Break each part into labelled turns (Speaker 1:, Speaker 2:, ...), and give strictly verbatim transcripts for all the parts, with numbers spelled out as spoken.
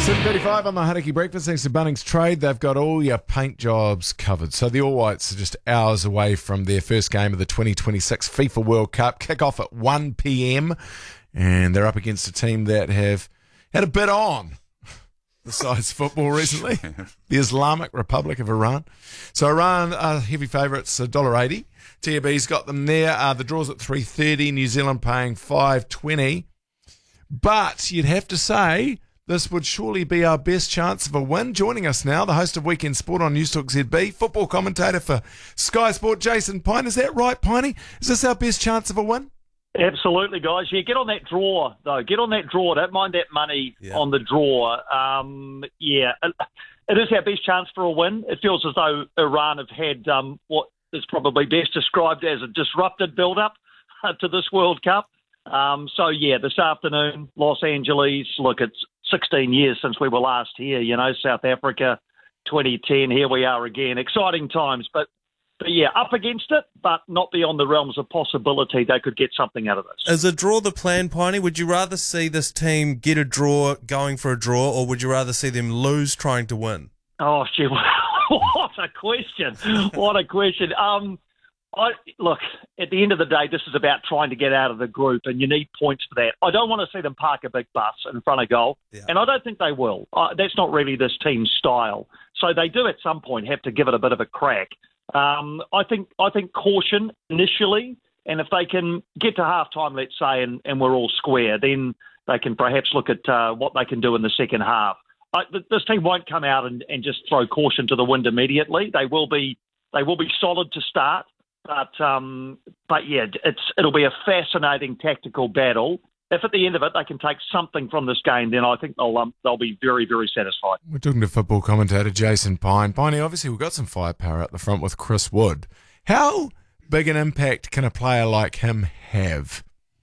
Speaker 1: seven thirty-five on the Hauraki Breakfast. Thanks to Bunnings Trade. They've got all your paint jobs covered. So the All Whites are just hours away from their first game of the twenty twenty-six FIFA World Cup. Kick off at one p.m. And they're up against a team that have had a bit on besides football recently. The Islamic Republic of Iran. So Iran are heavy favourites, one dollar eighty. T A B's got them there. Uh, the draw's at three thirty. New Zealand paying five twenty. But you'd have to say this would surely be our best chance of a win. Joining us now, the host of Weekend Sport on Newstalk Z B, football commentator for Sky Sport, Jason Pine. Is that right, Piney? Is this our best chance of a win?
Speaker 2: Absolutely, guys. Yeah, get on that draw, though. Get on that draw. Don't mind that money yeah. on the draw. Um, yeah, it is our best chance for a win. It feels as though Iran have had um, what is probably best described as a disrupted build-up to this World Cup. Um, so, yeah, this afternoon, Los Angeles, look, it's sixteen years since we were last here, you know, South Africa, twenty ten, here we are again. Exciting times, but, but yeah, up against it, but not beyond the realms of possibility they could get something out of this.
Speaker 3: Is a draw the plan, Piney? Would you rather see this team get a draw going for a draw, or would you rather see them lose trying to win?
Speaker 2: Oh, gee, what a question. What a question. Um, I, look, at the end of the day, this is about trying to get out of the group, and you need points for that. I don't want to see them park a big bus in front of goal, yeah. and I don't think they will. Uh, that's not really this team's style. So they do at some point have to give it a bit of a crack. Um, I think I think caution initially, and if they can get to half-time, let's say, and, and we're all square, then they can perhaps look at uh, what they can do in the second half. I, this team won't come out and, and just throw caution to the wind immediately. They will be they will be solid to start. But um, but yeah, it's it'll be a fascinating tactical battle. If at the end of it they can take something from this game, then I think they'll um, they'll be very, very satisfied.
Speaker 1: We're talking to football commentator Jason Pine. Piney, obviously we've got some firepower up the front with Chris Wood. How big an impact can a player like him have?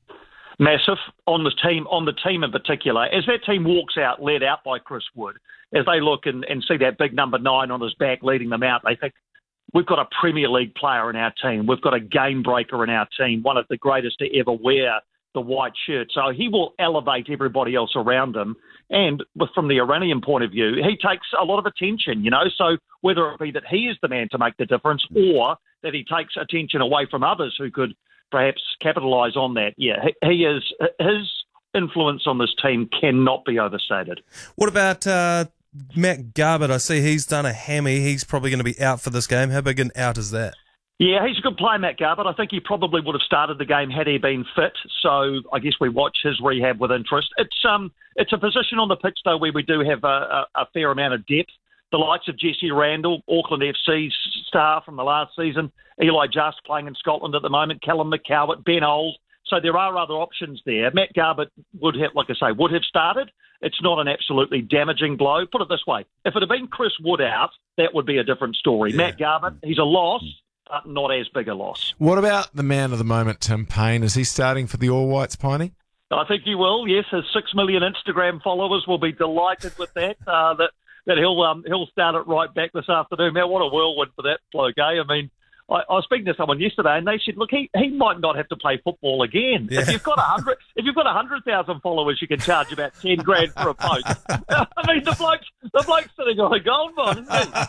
Speaker 2: Massive on the team, on the team in particular. As that team walks out, led out by Chris Wood, as they look and, and see that big number nine on his back leading them out, they think, we've got a Premier League player in our team. We've got a game breaker in our team, one of the greatest to ever wear the white shirt. So he will elevate everybody else around him. And from the Iranian point of view, he takes a lot of attention, you know. So whether it be that he is the man to make the difference or that he takes attention away from others who could perhaps capitalise on that, yeah, he, he is his influence on this team cannot be overstated.
Speaker 3: What about uh Matt Garbutt? I see he's done a hammy. He's probably going to be out for this game. How big an out is that?
Speaker 2: Yeah, he's a good player, Matt Garbutt. I think he probably would have started the game had he been fit. So I guess we watch his rehab with interest. It's um, it's a position on the pitch, though, where we do have a, a, a fair amount of depth. The likes of Jesse Randall, Auckland F C's star from the last season, Eli Just playing in Scotland at the moment, Callum McCowatt, Ben Old. So there are other options there. Matt Garbutt would have, like I say, would have started. It's not an absolutely damaging blow. Put it this way. If it had been Chris Wood out, that would be a different story. Yeah. Matt Garbutt, he's a loss, but not as big a loss.
Speaker 1: What about the man of the moment, Tim Payne? Is he starting for the All Whites, Piney?
Speaker 2: I think he will, yes. His six million Instagram followers will be delighted with that, uh, that, that he'll um, he'll start it right back this afternoon. Man, what a whirlwind for that bloke, eh? I mean, I, I was speaking to someone yesterday, and they said, "Look, he, he might not have to play football again. Yeah. If you've got a hundred, if you've got a hundred thousand followers, you can charge about ten grand for a post." I mean, the bloke's the bloke's sitting on a gold mine,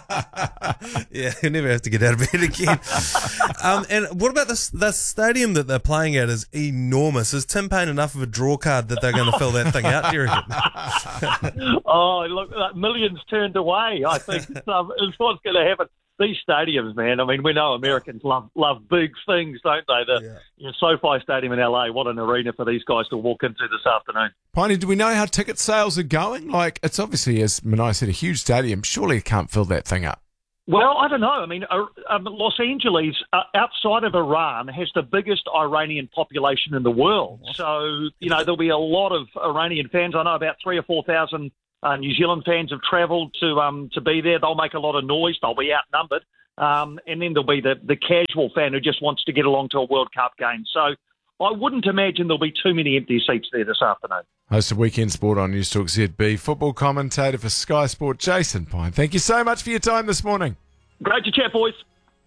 Speaker 2: isn't
Speaker 3: he? Yeah, he'll never have to get out of bed again. um, and what about this? The stadium that they're playing at is enormous. Is Tim Payne enough of a draw card that they're going to fill that thing out? Do you reckon?
Speaker 2: Oh, look, millions turned away. I think it's, um, it's what's going to happen. These stadiums, man, I mean, we know Americans love love big things, don't they? The yeah. you know, SoFi Stadium in L A, what an arena for these guys to walk into this afternoon.
Speaker 1: Piney, do we know how ticket sales are going? Like, it's obviously, as Manai said, a huge stadium. Surely it can't fill that thing up.
Speaker 2: Well, I don't know. I mean, uh, um, Los Angeles, uh, outside of Iran, has the biggest Iranian population in the world. So, you know, there'll be a lot of Iranian fans. I know about three or four thousand Uh, New Zealand fans have travelled to um, to be there. They'll make a lot of noise. They'll be outnumbered. Um, and then there'll be the, the casual fan who just wants to get along to a World Cup game. So I wouldn't imagine there'll be too many empty seats there this afternoon.
Speaker 1: Host of Weekend Sport on Newstalk Z B, football commentator for Sky Sport, Jason Pine. Thank you so much for your time this morning.
Speaker 2: Great to chat, boys.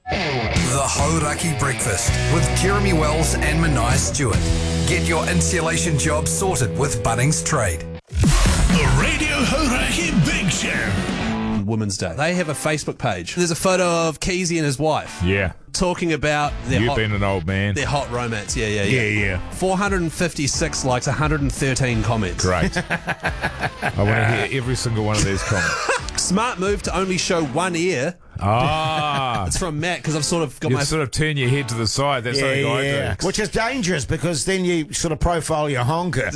Speaker 4: The Hauraki Breakfast with Jeremy Wells and Manai Stewart. Get your insulation job sorted with Bunnings Trade.
Speaker 5: The radio Radio Hauraki Big Show.
Speaker 6: Women's Day. They have a Facebook page. There's a photo of Keezy and his wife.
Speaker 7: Yeah.
Speaker 6: Talking about their
Speaker 7: You've
Speaker 6: hot,
Speaker 7: been an old man.
Speaker 6: their hot romance. Yeah, yeah, yeah.
Speaker 7: Yeah, yeah.
Speaker 6: four hundred fifty-six likes, one hundred thirteen comments.
Speaker 7: Great. I want to hear every single one of these comments.
Speaker 6: Smart move to only show one ear.
Speaker 7: Ah.
Speaker 6: It's from Matt because I've sort of got
Speaker 7: You
Speaker 6: my...
Speaker 7: sort of turn your head to the side. That's something I do.
Speaker 8: Which is dangerous because then you sort of profile your honker.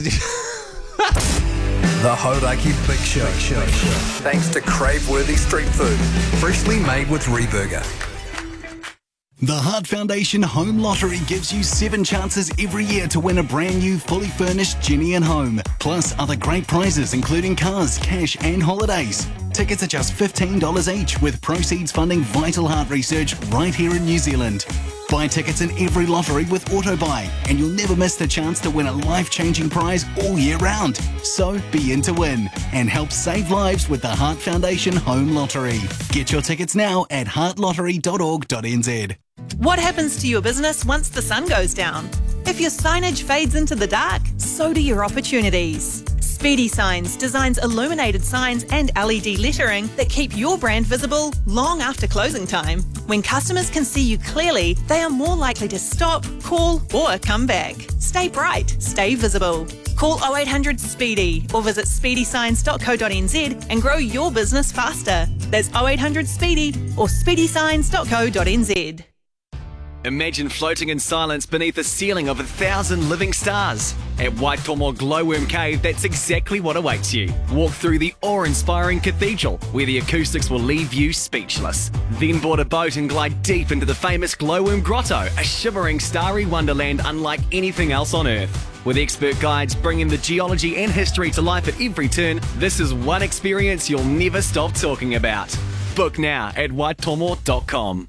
Speaker 4: The Hauraki Big Show. Show. Thanks to crave-worthy street food, freshly made with Reburger.
Speaker 9: The Heart Foundation Home Lottery gives you seven chances every year to win a brand new, fully furnished Genie and Home, plus other great prizes including cars, cash and holidays. Tickets are just fifteen dollars each, with proceeds funding vital heart research right here in New Zealand. Buy tickets in every lottery with AutoBuy, and you'll never miss the chance to win a life-changing prize all year round. So be in to win and help save lives with the Heart Foundation Home Lottery. Get your tickets now at heart lottery dot org dot n z.
Speaker 10: What happens to your business once the sun goes down? If your signage fades into the dark, so do your opportunities. Speedy Signs designs illuminated signs and L E D lettering that keep your brand visible long after closing time. When customers can see you clearly, they are more likely to stop, call, or come back. Stay bright, stay visible. Call oh eight hundred SPEEDY or visit speedy signs dot co dot n z and grow your business faster. There's oh eight hundred SPEEDY or speedy signs dot co dot n z.
Speaker 11: Imagine floating in silence beneath a ceiling of a thousand living stars. At Waitomo Glowworm Cave, that's exactly what awaits you. Walk through the awe-inspiring cathedral, where the acoustics will leave you speechless. Then board a boat and glide deep into the famous Glowworm Grotto, a shimmering starry wonderland unlike anything else on Earth. With expert guides bringing the geology and history to life at every turn, this is one experience you'll never stop talking about. Book now at waitomo dot com.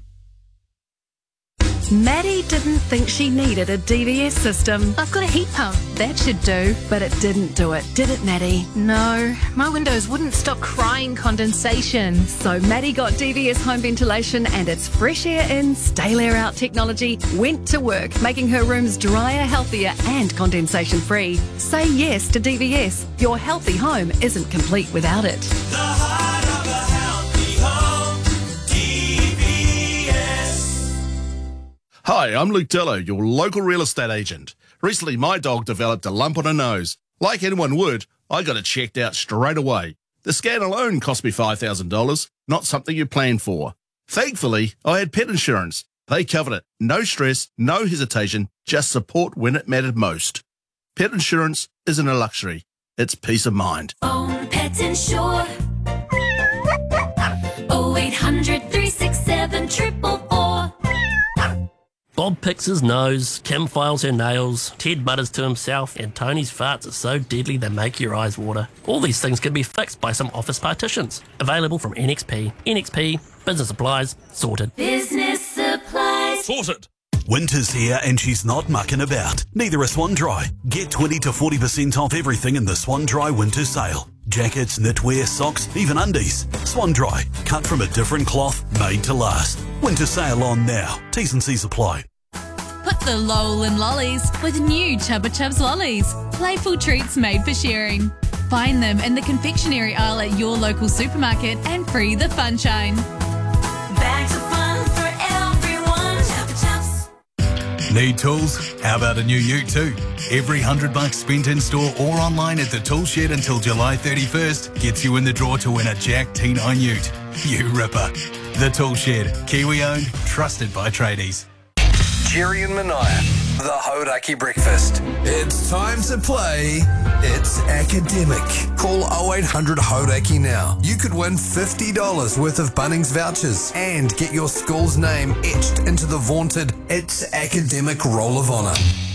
Speaker 12: Maddie didn't think she needed a D V S system.
Speaker 13: I've got a heat pump.
Speaker 12: That should do, but it didn't do it, did it, Maddie?
Speaker 13: No, my windows wouldn't stop crying condensation.
Speaker 12: So Maddie got D V S home ventilation, and its fresh air in, stale air out technology went to work, making her rooms drier, healthier and condensation free. Say yes to D V S. Your healthy home isn't complete without it.
Speaker 5: The heart of a healthy home. D V S.
Speaker 14: Hi, I'm Luke Dillo, your local real estate agent. Recently, my dog developed a lump on her nose. Like anyone would, I got it checked out straight away. The scan alone cost me five thousand dollars, not something you plan for. Thankfully, I had pet insurance. They covered it. No stress, no hesitation, just support when it mattered most. Pet insurance isn't a luxury. It's peace of mind.
Speaker 15: Own Pet Insure. oh eight hundred, three six seven, four four four.
Speaker 16: Bob picks his nose, Kim files her nails, Ted mutters to himself, and Tony's farts are so deadly they make your eyes water. All these things can be fixed by some office partitions. Available from N X P. N X P, business supplies, sorted.
Speaker 15: Business supplies.
Speaker 5: Sorted.
Speaker 9: Winter's here and she's not mucking about. Neither is Swan Dry. Get twenty to forty percent off everything in the Swan Dry winter sale. Jackets, knitwear, socks, even undies. Swan Dry, cut from a different cloth, made to last. Winter sale on now. T's and C's apply.
Speaker 17: Put the lol in lollies with new Chubba Chubs lollies. Playful treats made for sharing. Find them in the confectionery aisle at your local supermarket and free the funshine.
Speaker 15: Bags of fun for everyone. Chubba Chubs.
Speaker 9: Need tools? How about a new ute too? Every hundred bucks spent in store or online at the tool shed until July thirty-first gets you in the draw to win a Jack T nine ute. You ripper. The Tool Shed, Kiwi owned, trusted by tradies.
Speaker 4: Jerry and Mania, the Hauraki Breakfast. It's time to play. It's academic. Call oh eight hundred Hauraki now. You could win fifty dollars worth of Bunnings vouchers and get your school's name etched into the vaunted It's Academic Roll of Honour.